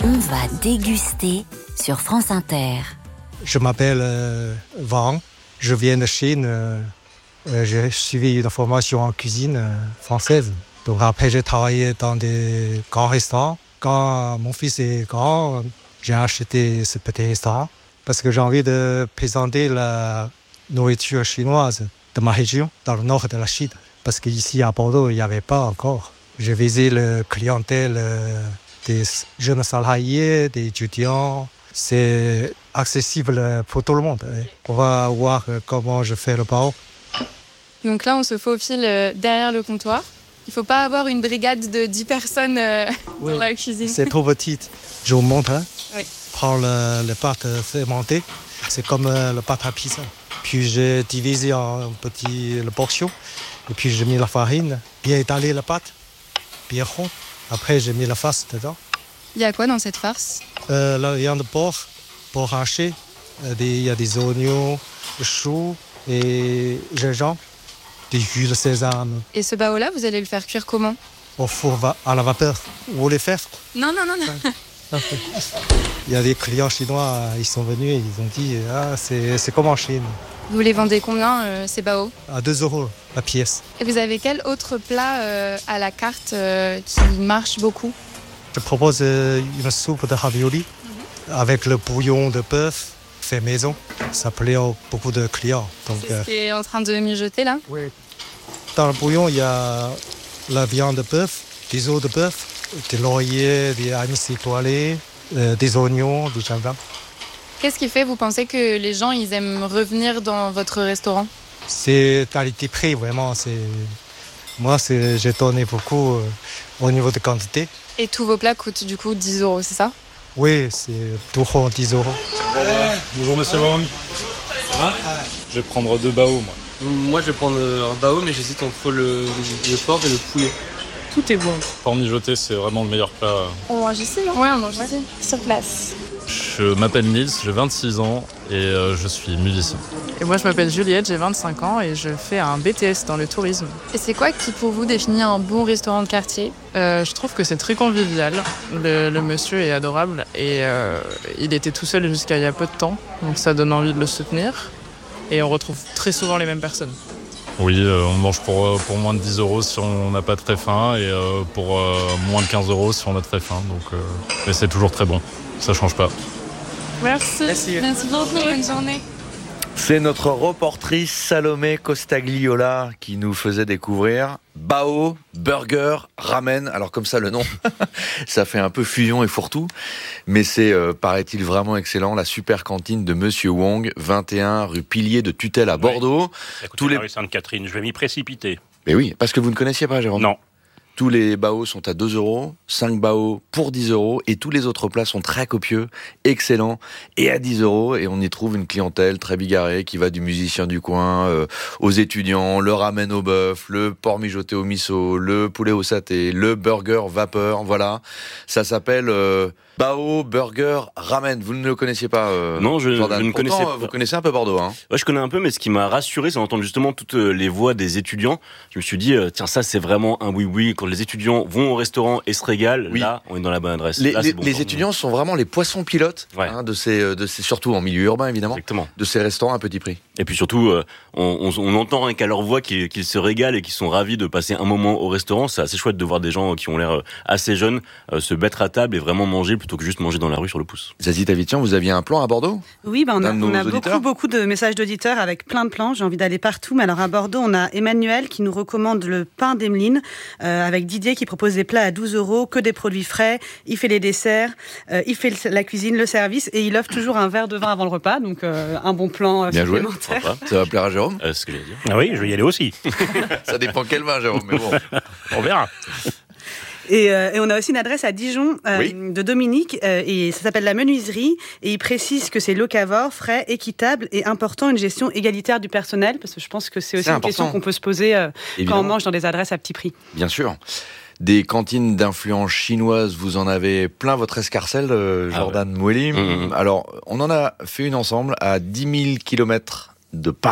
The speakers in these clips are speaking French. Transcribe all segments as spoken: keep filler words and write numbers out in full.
On va déguster sur France Inter. Je m'appelle euh, Van, je viens de Chine. Euh, j'ai suivi une formation en cuisine euh, française. Donc après, j'ai travaillé dans des grands restaurants. Quand mon fils est grand, j'ai acheté ce petit restaurant parce que j'ai envie de présenter la nourriture chinoise de ma région, dans le nord de la Chine. Parce qu'ici à Bordeaux, il n'y avait pas encore. Je visais la clientèle euh, des jeunes salariés, des étudiants. C'est accessible pour tout le monde. On va voir comment je fais le bao. Donc là, on se faufile derrière le comptoir. Il ne faut pas avoir une brigade de dix personnes euh, oui, dans la cuisine. C'est trop petit. Je vous montre. Hein. Oui. Prends le, le pâte fermentée. C'est comme euh, le pâte à pizza. Puis j'ai divisé en petites portions. Et puis j'ai mis la farine, bien étaler la pâte, bien rond. Après, j'ai mis la farce dedans. Il y a quoi dans cette farce ? euh, La viande de porc, porc haché. Il y a des oignons, des choux et gingembre, des jus de sésame. Et ce bao-là, vous allez le faire cuire comment ? Au four va- à la vapeur. Vous voulez faire ? Non, non, non, non. Okay. Il y a des clients chinois, ils sont venus et ils ont dit ah, c'est, c'est comme en Chine. Vous les vendez combien, euh, ces bao ? À deux euros la pièce. Et vous avez quel autre plat euh, à la carte euh, qui marche beaucoup ? Je propose euh, une soupe de ravioli mm-hmm. avec le bouillon de bœuf fait maison. Ça plaît à beaucoup de clients. Donc, c'est ce qui est en train de mijoter là ? Oui. Dans le bouillon, il y a la viande de bœuf, des os de bœuf, des lauriers, des anis étoilés, euh, des oignons, du gingembre. Qu'est-ce qui fait, vous pensez, que les gens ils aiment revenir dans votre restaurant ? C'est qualité-prix, vraiment. C'est... Moi, c'est... j'ai donné beaucoup euh, au niveau de quantité. Et tous vos plats coûtent du coup dix euros, c'est ça ? Oui, c'est tout rond, dix euros. Euh, bonjour monsieur Wang. Hein je vais prendre deux baos, moi. Moi, je vais prendre un bao, mais j'hésite entre le, le porc et le poulet. Tout est bon. Porc mijoté, c'est vraiment le meilleur plat. On mange ici, non ? Ouais, on mange ici, sur place. Je m'appelle Nils, j'ai vingt-six ans et euh, je suis musicien. Et moi, je m'appelle Juliette, j'ai vingt-cinq ans et je fais un B T S dans le tourisme. Et c'est quoi qui, pour vous, définit un bon restaurant de quartier ? euh, Je trouve que c'est très convivial. Le, le monsieur est adorable et euh, il était tout seul jusqu'à il y a peu de temps, donc ça donne envie de le soutenir. Et on retrouve très souvent les mêmes personnes. Oui, euh, on mange pour, pour moins de dix euros si on n'a pas très faim et euh, pour euh, moins de quinze euros si on a très faim. Donc, euh, mais c'est toujours très bon, ça change pas. Merci. Merci, Merci beaucoup, bonne journée. C'est notre reportrice Salomé Costagliola qui nous faisait découvrir bao, burger, ramen. Alors comme ça, le nom, ça fait un peu fusion et fourre-tout. Mais c'est, euh, paraît-il, vraiment excellent. La super cantine de Monsieur Wong, vingt et un rue Pilier de Tutelle à Bordeaux. Oui. Écoutez, Tous les... la rue Sainte-Catherine, je vais m'y précipiter. Mais oui, parce que vous ne connaissiez pas, Jérôme ? Non. Tous les baos sont à deux euros, cinq baos pour dix euros, et tous les autres plats sont très copieux, excellents, et à dix euros, et on y trouve une clientèle très bigarrée qui va du musicien du coin euh, aux étudiants, le ramen au bœuf, le porc mijoté au miso, le poulet au saté, le burger vapeur, voilà. Ça s'appelle euh, bao, burger, ramen. Vous ne le connaissiez pas, euh, Non, je, Jordan. je ne Pourtant, connaissais pas. Vous connaissez un peu Bordeaux, hein ? Ouais, je connais un peu, mais ce qui m'a rassuré, c'est d'entendre justement toutes les voix des étudiants. Je me suis dit, euh, tiens, ça, c'est vraiment un oui-oui. Quand les étudiants vont au restaurant et se régalent, oui. Là, on est dans la bonne adresse. Les, là, les, bon les étudiants sont vraiment les poissons pilotes, ouais. hein, de ces, de ces, surtout en milieu urbain, évidemment, Exactement. de ces restaurants à petit prix. Et puis surtout, euh, on, on, on entend rien qu'à leur voix qu'ils, qu'ils se régalent et qu'ils sont ravis de passer un moment au restaurant. C'est assez chouette de voir des gens qui ont l'air assez jeunes euh, se mettre à table et vraiment manger plutôt que juste manger dans la rue sur le pouce. Zazie Tavitian, vous aviez un plan à Bordeaux ? Oui, bah on a, on a beaucoup, beaucoup de messages d'auditeurs avec plein de plans. J'ai envie d'aller partout. Mais alors à Bordeaux, on a Emmanuel qui nous recommande le pain d'Emeline euh, avec Didier qui propose des plats à douze euros, que des produits frais. Il fait les desserts, euh, il fait la cuisine, le service et il offre toujours un verre de vin avant le repas. Donc euh, un bon plan euh, Bien supplémentaire. Joué. Ça va plaire à Jérôme ? euh, ce que j'allais dire. Ah oui, je vais y aller aussi. Ça dépend quel vin, Jérôme, mais bon. On verra. Et, euh, et on a aussi une adresse à Dijon euh, oui. de Dominique euh, et ça s'appelle la Menuiserie et il précise que c'est locavore, frais, équitable et important, une gestion égalitaire du personnel parce que je pense que c'est aussi c'est une important. Question qu'on peut se poser euh, quand on mange dans des adresses à petit prix. Bien sûr. Des cantines d'influence chinoise, vous en avez plein votre escarcelle, euh, Jordan ah ouais. Mouelim. Mmh. Alors, on en a fait une ensemble à dix mille kilomètres de Paris.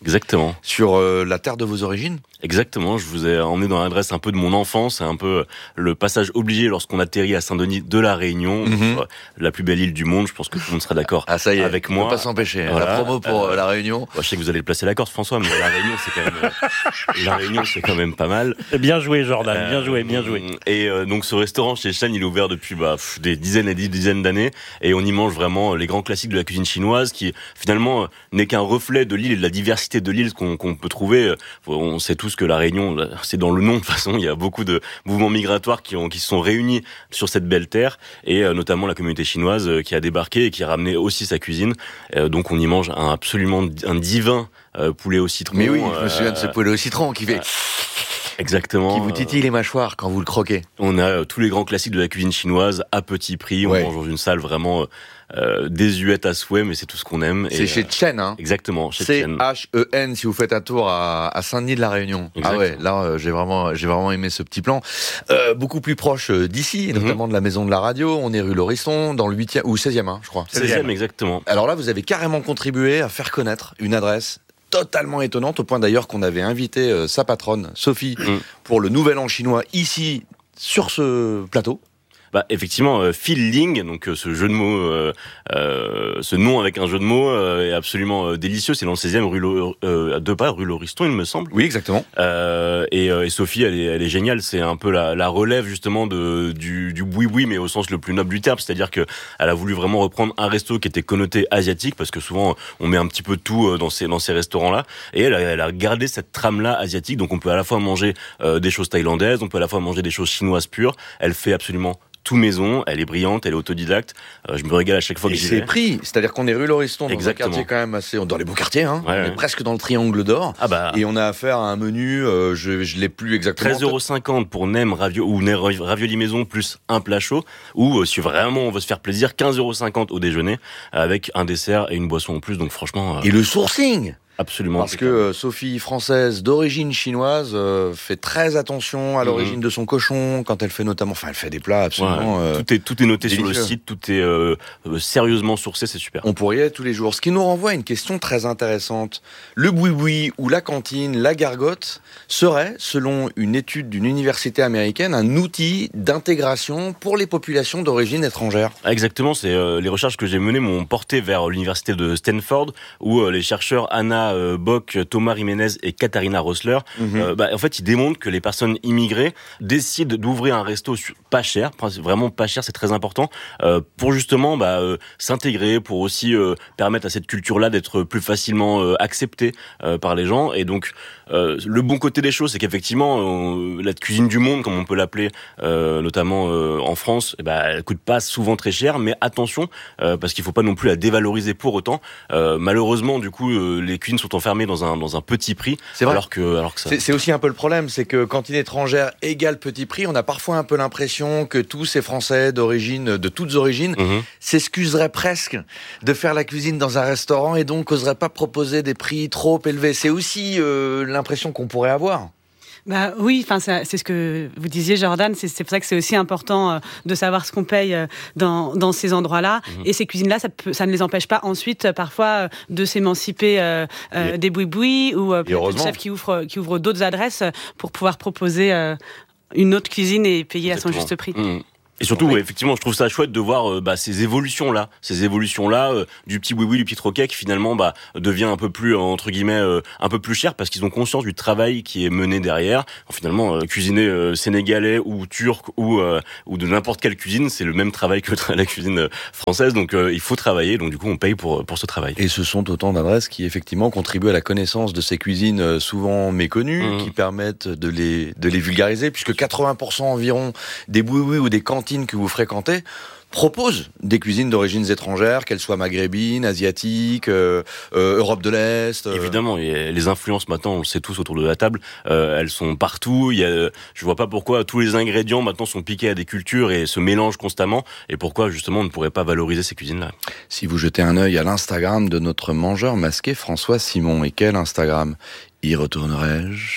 Exactement. Sur euh, la terre de vos origines. Exactement, je vous ai emmené dans l'adresse un peu de mon enfance, un peu le passage obligé lorsqu'on atterrit à Saint-Denis de la Réunion, mm-hmm. la plus belle île du monde, je pense que tout le monde sera d'accord ah, ça y est, avec moi. On ne peut pas s'empêcher, voilà. La promo pour euh, la Réunion. Bah, je sais que vous allez le placer la Corse, François, mais la Réunion, c'est quand même, euh, la Réunion, c'est quand même pas mal. Bien joué, Jordan, bien joué, bien joué. Et euh, donc ce restaurant chez Shen, il est ouvert depuis bah, pff, des dizaines et des dizaines d'années, et on y mange vraiment les grands classiques de la cuisine chinoise, qui finalement n'est qu'un reflet de l'île et de la diversité de l'île qu'on, qu'on peut trouver. On sait tous que la Réunion, c'est dans le nom de toute façon, il y a beaucoup de mouvements migratoires qui, ont, qui se sont réunis sur cette belle terre, et euh, notamment la communauté chinoise euh, qui a débarqué et qui a ramené aussi sa cuisine. Euh, donc on y mange un absolument un divin euh, poulet au citron. Mais oui, je me souviens euh, de ce poulet au citron qui fait... Exactement. Qui vous titille les mâchoires quand vous le croquez. On a euh, tous les grands classiques de la cuisine chinoise à petit prix. On ouais. mange dans une salle vraiment euh, désuète à souhait, mais c'est tout ce qu'on aime. C'est et, chez Chen, hein. Exactement, chez C Chen. H E N si vous faites un tour à, à Saint-Denis de la Réunion. Exactement. Ah ouais, là euh, j'ai vraiment, j'ai vraiment aimé ce petit plan. Euh, beaucoup plus proche d'ici, mm-hmm. notamment de la maison de la radio. On est rue Lauriston, dans le huitième ou seizième, hein, je crois. seizième, exactement. Alors là, vous avez carrément contribué à faire connaître une adresse totalement étonnante, au point d'ailleurs qu'on avait invité euh, sa patronne, Sophie, mmh. pour le Nouvel An chinois, ici, sur ce plateau. Bah, effectivement, euh, Phil Ling, donc euh, ce jeu de mots, euh, euh, ce nom avec un jeu de mots euh, est absolument euh, délicieux. C'est dans le seizième rue Lo, euh, à deux pas rue Lauriston, il me semble. Oui, exactement. Euh, et, euh, et Sophie, elle est, elle est géniale. C'est un peu la, la relève justement de du, du boui-boui, mais au sens le plus noble du terme. C'est-à-dire que elle a voulu vraiment reprendre un resto qui était connoté asiatique, parce que souvent on met un petit peu de tout dans ces dans ces restaurants-là. Et elle a, elle a gardé cette trame-là asiatique. Donc on peut à la fois manger euh, des choses thaïlandaises, on peut à la fois manger des choses chinoises pures. Elle fait absolument tout maison, elle est brillante, elle est autodidacte. Euh, je me régale à chaque fois que j'y vais. Et c'est pris, c'est-à-dire qu'on est rue Lauriston, dans Exactement. un quartier quand même assez, dans les beaux quartiers, hein. Ouais, on ouais. est presque dans le triangle d'or. Ah bah. Et on a affaire à un menu, euh, je, je l'ai plus exactement. treize euros cinquante pour nem ravio ou nem ravioli maison plus un plat chaud. Ou euh, si vraiment on veut se faire plaisir, quinze euros cinquante au déjeuner avec un dessert et une boisson en plus. Donc franchement. Euh... Et le sourcing. Absolument. Parce que euh, Sophie, française d'origine chinoise, euh, fait très attention à l'origine mmh. de son cochon quand elle fait notamment, enfin elle fait des plats absolument. Ouais, euh, tout est tout est noté délicieux. Sur le site, tout est euh, sérieusement sourcé, c'est super. On pourrait y être tous les jours. Ce qui nous renvoie à une question très intéressante. Le boui-boui ou la cantine, la gargote serait, selon une étude d'une université américaine, un outil d'intégration pour les populations d'origine étrangère. Exactement. C'est euh, les recherches que j'ai menées m'ont porté vers l'université de Stanford, où euh, les chercheurs Anna Euh, Bock, Thomas Jiménez et Katharina Rossler, mm-hmm. euh, bah, en fait, ils démontrent que les personnes immigrées décident d'ouvrir un resto pas cher, vraiment pas cher, c'est très important, euh, pour justement bah, euh, s'intégrer, pour aussi euh, permettre à cette culture-là d'être plus facilement euh, acceptée euh, par les gens. Et donc, euh, le bon côté des choses, c'est qu'effectivement, euh, la cuisine du monde, comme on peut l'appeler, euh, notamment euh, en France, eh bah, elle coûte pas souvent très cher, mais attention, euh, parce qu'il faut pas non plus la dévaloriser pour autant. Euh, malheureusement, du coup, euh, les cuisines sont enfermés dans un dans un petit prix. C'est vrai. Alors que alors que ça. C'est, c'est aussi un peu le problème, c'est que cantine étrangère égale petit prix, on a parfois un peu l'impression que tous ces Français d'origine, de toutes origines, mmh. s'excuseraient presque de faire la cuisine dans un restaurant et donc oseraient pas proposer des prix trop élevés. C'est aussi euh, l'impression qu'on pourrait avoir. Bah oui, enfin c'est ce que vous disiez, Jordan. C'est, c'est pour ça que c'est aussi important euh, de savoir ce qu'on paye euh, dans dans ces endroits-là. Mmh. Et ces cuisines-là, ça peut, ça ne les empêche pas ensuite euh, parfois euh, de s'émanciper euh, euh, des boui-boui ou euh, des chefs qui ouvrent qui ouvrent d'autres adresses pour pouvoir proposer euh, une autre cuisine et payer Exactement. à son juste prix. Mmh. Et surtout, ouais, effectivement, je trouve ça chouette de voir euh, bah, ces évolutions-là, ces évolutions-là euh, du petit boui-boui, du petit troquet qui finalement bah, devient un peu plus, entre guillemets, euh, un peu plus cher parce qu'ils ont conscience du travail qui est mené derrière. Alors, finalement, euh, cuisiner euh, sénégalais ou turc ou euh, ou de n'importe quelle cuisine, c'est le même travail que la cuisine française. Donc, euh, il faut travailler. Donc, du coup, on paye pour pour ce travail. Et ce sont autant d'adresses qui, effectivement, contribuent à la connaissance de ces cuisines souvent méconnues, mmh. qui permettent de les de les vulgariser, puisque quatre-vingts pour cent environ des boui-boui ou des cantines que vous fréquentez proposent des cuisines d'origines étrangères, qu'elles soient maghrébines, asiatiques, euh, euh, Europe de l'Est. Euh... Évidemment, et les influences maintenant, on le sait tous autour de la table, euh, elles sont partout. Il y a, je vois pas pourquoi tous les ingrédients maintenant sont piqués à des cultures et se mélangent constamment, et pourquoi justement on ne pourrait pas valoriser ces cuisines-là. Si vous jetez un œil à l'Instagram de notre mangeur masqué François Simon, et quel Instagram ? Y retournerai-je ?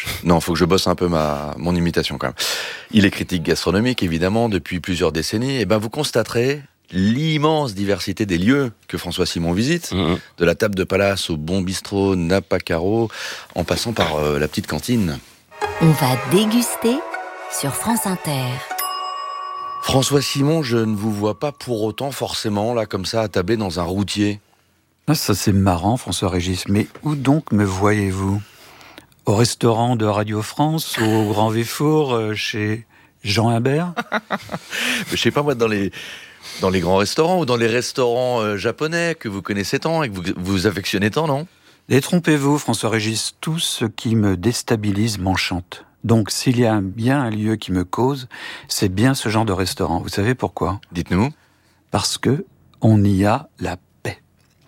Non, faut que je bosse un peu ma mon imitation quand même. Il est critique gastronomique évidemment depuis plusieurs décennies. Et ben vous constaterez l'immense diversité des lieux que François Simon visite, mmh. de la table de palace au bon bistrot Napa Caro, en passant par euh, la petite cantine. On va déguster sur France Inter. François Simon, je ne vous vois pas pour autant forcément, là, comme ça, attablé dans un routier. Ah, ça c'est marrant, François-Régis, mais où donc me voyez-vous ? Au restaurant de Radio France, au Grand Véfour, euh, chez Jean Imbert ? Je sais pas, moi, dans les... Dans les grands restaurants ou dans les restaurants euh, japonais que vous connaissez tant et que vous, vous affectionnez tant, non ? Détrompez-vous, François-Régis, tout ce qui me déstabilise m'enchante. Donc, s'il y a bien un lieu qui me cause, c'est bien ce genre de restaurant. Vous savez pourquoi ? Dites-nous. Parce que on y a la paix.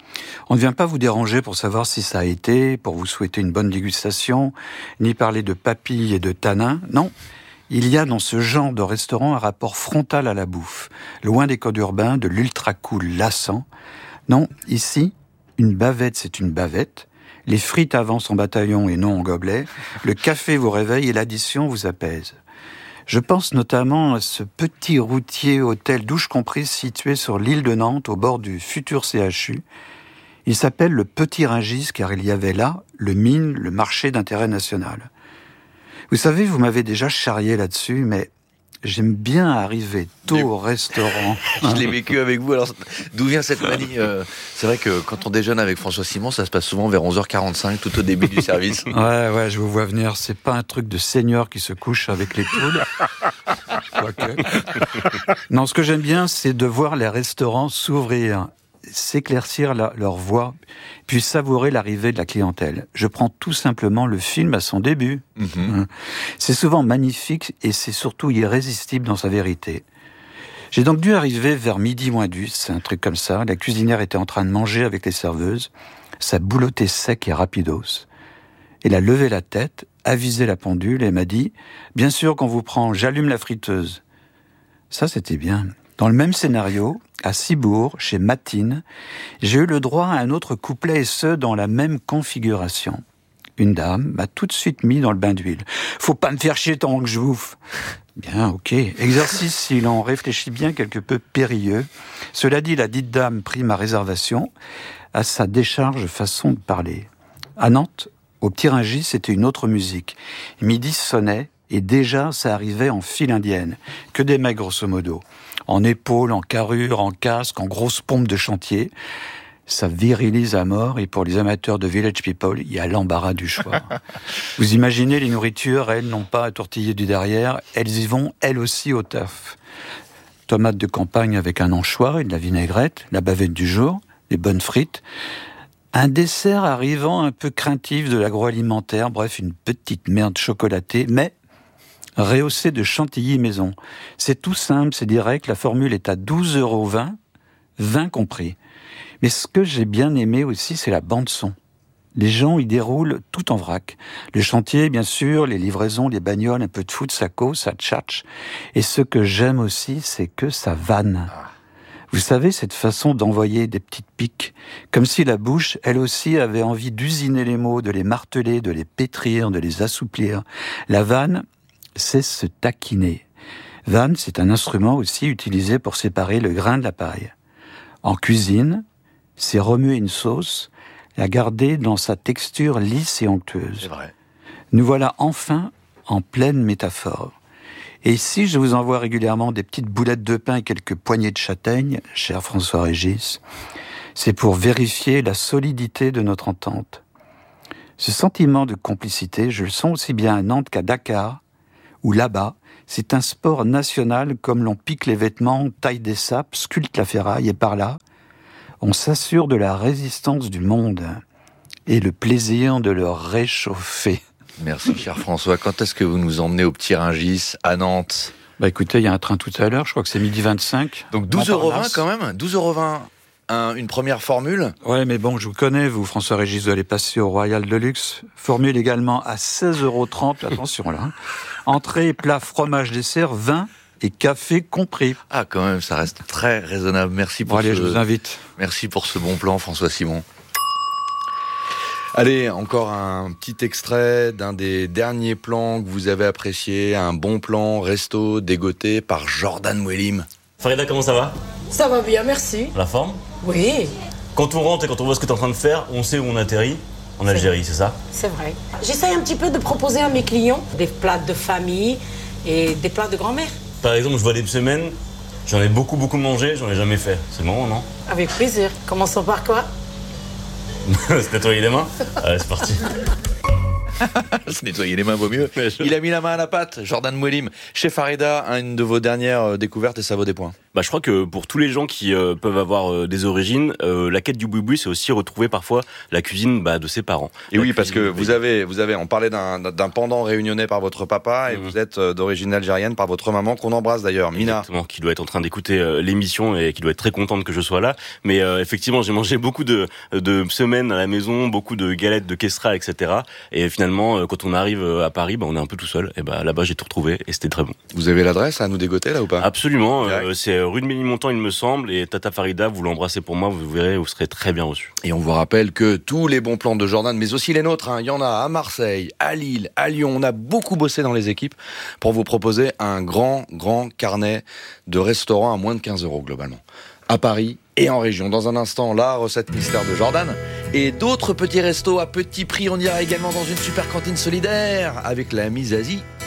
On ne vient pas vous déranger pour savoir si ça a été, pour vous souhaiter une bonne dégustation, ni parler de papilles et de tanins. Non. Il y a dans ce genre de restaurant un rapport frontal à la bouffe, loin des codes urbains, de l'ultra-cool lassant. Non, ici, une bavette, c'est une bavette. Les frites avancent en bataillon et non en gobelet. Le café vous réveille et l'addition vous apaise. Je pense notamment à ce petit routier hôtel douche comprise situé sur l'île de Nantes, au bord du futur C H U. Il s'appelle le Petit Rungis car il y avait là le mine, le marché d'intérêt national. Vous savez, vous m'avez déjà charrié là-dessus, mais j'aime bien arriver tôt au restaurant. Je l'ai vécu avec vous. Alors, d'où vient cette manie euh, C'est vrai que quand on déjeune avec François Simon, ça se passe souvent vers onze heures quarante-cinq, tout au début du service. Ouais, ouais, je vous vois venir. C'est pas un truc de seigneur qui se couche avec les poules. Quoique. Non, ce que j'aime bien, c'est de voir les restaurants s'ouvrir, s'éclaircir la, leur voix, puis savourer l'arrivée de la clientèle. Je prends tout simplement le film à son début. Mmh. C'est souvent magnifique et c'est surtout irrésistible dans sa vérité. J'ai donc dû arriver vers midi moins dix, un truc comme ça. La cuisinière était en train de manger avec les serveuses. Ça boulottait sec et rapidos. Elle a levé la tête, avisé la pendule et m'a dit « Bien sûr qu'on vous prend, j'allume la friteuse. » Ça, c'était bien. Dans le même scénario, à Cibourg, chez Matine, j'ai eu le droit à un autre couplet et ce, dans la même configuration. Une dame m'a tout de suite mis dans le bain d'huile. « Faut pas me faire chier tant que je bouffe !» Bien, ok. Exercice, s'il en réfléchit bien, quelque peu périlleux. Cela dit, la dite dame prit ma réservation à sa décharge façon de parler. À Nantes, au Petit Rungis, c'était une autre musique. Midi sonnait et déjà, ça arrivait en file indienne. Que des mecs, grosso modo. En épaules, en carrure, en casque, en grosses pompes de chantier. Ça virilise à mort et pour les amateurs de Village People, il y a l'embarras du choix. Vous imaginez, les nourritures, elles n'ont pas à tortiller du derrière, elles y vont, elles aussi, au taf. Tomates de campagne avec un anchois et de la vinaigrette, la bavette du jour, des bonnes frites. Un dessert arrivant un peu craintif de l'agroalimentaire, bref, une petite merde chocolatée, mais rehaussée de chantilly maison. C'est tout simple, c'est direct, la formule est à douze euros vingt, vingt compris. Mais ce que j'ai bien aimé aussi, c'est la bande-son. Les gens y déroulent tout en vrac. Le chantier, bien sûr, les livraisons, les bagnoles, un peu de foot, ça cause, ça tchatche. Et ce que j'aime aussi, c'est que ça vanne. Vous savez, cette façon d'envoyer des petites piques, comme si la bouche, elle aussi, avait envie d'usiner les mots, de les marteler, de les pétrir, de les assouplir. La vanne, c'est se taquiner. Vanne, c'est un instrument aussi utilisé pour séparer le grain de la paille. En cuisine, c'est remuer une sauce, la garder dans sa texture lisse et onctueuse. C'est vrai. Nous voilà enfin en pleine métaphore. Et si je vous envoie régulièrement des petites boulettes de pain et quelques poignées de châtaigne, cher François-Régis, c'est pour vérifier la solidité de notre entente. Ce sentiment de complicité, je le sens aussi bien à Nantes qu'à Dakar, où là-bas, c'est un sport national comme l'on pique les vêtements, taille des sapes, sculpte la ferraille, et par là, on s'assure de la résistance du monde et le plaisir de le réchauffer. Merci, cher François. Quand est-ce que vous nous emmenez au Petit Rungis, à Nantes ? Bah écoutez, il y a un train tout à l'heure, je crois que c'est midi vingt-cinq. Donc douze euros vingt quand même, douze euros vingt, un, une première formule. Ouais, mais bon, je vous connais, vous, François-Régis, vous allez passer au Royal Deluxe. Formule également à seize euros trente, attention là. Entrée, plat, fromage, dessert, vin et café compris. Ah, quand même, ça reste très raisonnable. Merci pour bon, allez, ce... je vous invite. Merci pour ce bon plan, François Simon. Allez, encore un petit extrait d'un des derniers plans que vous avez apprécié, un bon plan resto dégoté par Jordan Mouelim. Farida, comment ça va ? Ça va bien, merci. La forme? Oui. Quand on rentre et quand on voit ce que tu es en train de faire, on sait où on atterrit. En Algérie, c'est ça? C'est vrai. J'essaye un petit peu de proposer à mes clients des plats de famille et des plats de grand-mère. Par exemple, je vois des semaines, j'en ai beaucoup beaucoup mangé, j'en ai jamais fait. C'est le moment, non? Avec plaisir. Commençons par quoi? Se nettoyer les mains? Allez, c'est parti. Se nettoyer les mains vaut mieux. Il a mis la main à la pâte, Jordan Mouelim. Chez Farida, une de vos dernières découvertes et ça vaut des points. Bah, je crois que pour tous les gens qui euh, peuvent avoir euh, des origines, euh, la quête du boui-boui, c'est aussi retrouver parfois la cuisine bah, de ses parents. Et la oui, parce que vous vous avez, vous avez, on parlait d'un, d'un pendant réunionnais par votre papa et mmh. vous êtes d'origine algérienne par votre maman, qu'on embrasse d'ailleurs, Mina. Exactement, qui doit être en train d'écouter euh, l'émission et qui doit être très contente que je sois là. Mais euh, effectivement, j'ai mangé beaucoup de, de semaines à la maison, beaucoup de galettes de Kesra, et cetera. Et finalement, euh, quand on arrive à Paris, bah, on est un peu tout seul. Et bah, là-bas, j'ai tout retrouvé et c'était très bon. Vous avez l'adresse à nous dégoter là ou pas? Absolument, euh, c'est rue de Ménilmontant, il me semble, et Tata Farida, vous l'embrassez pour moi, vous verrez, vous serez très bien reçu. Et on vous rappelle que tous les bons plans de Jordan, mais aussi les nôtres, hein, il y en a à Marseille, à Lille, à Lyon, on a beaucoup bossé dans les équipes pour vous proposer un grand, grand carnet de restaurants à moins de quinze euros globalement. À Paris et en région. Dans un instant, la recette mystère de Jordan et d'autres petits restos à petit prix. On ira également dans une super cantine solidaire avec la Mizazi.